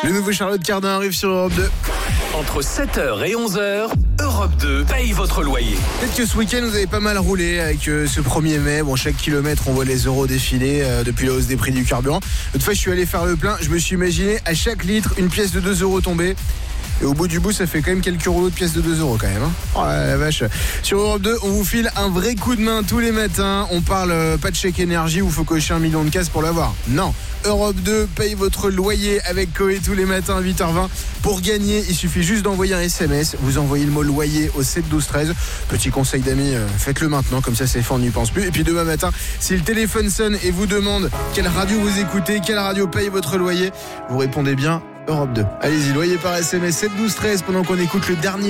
Le nouveau Charlotte Cardin arrive sur Europe 2. Entre 7h et 11h, Europe 2 paye votre loyer. Peut-être que ce week-end, vous avez pas mal roulé avec ce 1er mai. Bon, chaque kilomètre, on voit les euros défiler depuis la hausse des prix du carburant. L'autre fois, je suis allé faire le plein. Je me suis imaginé à chaque litre, une pièce de 2 euros tombée. Et au bout du bout, ça fait quand même quelques rouleaux de pièces de 2 euros quand même. Hein. Oh la vache. Sur Europe 2, on vous file un vrai coup de main tous les matins. On parle pas de chèque énergie où il faut cocher 1 million de cases pour l'avoir. Non. Europe 2 paye votre loyer avec Koé tous les matins à 8h20. Pour gagner, il suffit juste d'envoyer un SMS. Vous envoyez le mot loyer au 7 12 13. Petit conseil d'amis, faites-le maintenant, comme ça c'est fait, on n'y pense plus. Et puis demain matin, si le téléphone sonne et vous demande quelle radio vous écoutez, quelle radio paye votre loyer, vous répondez bien Europe 2. Allez-y, loyer par SMS 7 12 13 pendant qu'on écoute le dernier